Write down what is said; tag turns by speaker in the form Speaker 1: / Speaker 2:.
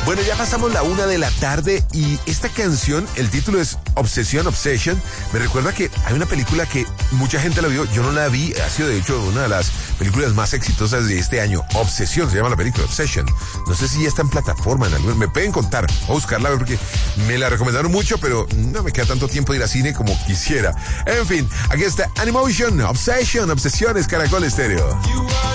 Speaker 1: Bueno, ya pasamos la 1 de la tarde y esta canción, el título es Obsesión, Obsession. Me recuerda que hay una película que mucha gente la vio, yo no la vi, ha sido de hecho una de las películas más exitosas de este año. Obsesión, se llama la película, Obsession. No sé si ya está en plataforma, en algún, me pueden contar, voy a buscarla porque me la recomendaron mucho, pero no me queda tanto tiempo de ir al cine como quisiera. En fin, aquí está Animotion, Obsession, Obsesiones, Caracol Estéreo.